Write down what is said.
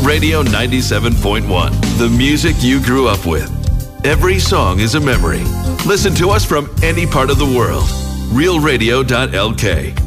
Radio 97.1, the music you grew up with. Every song is a memory. Listen to us from any part of the world. realradio.lk.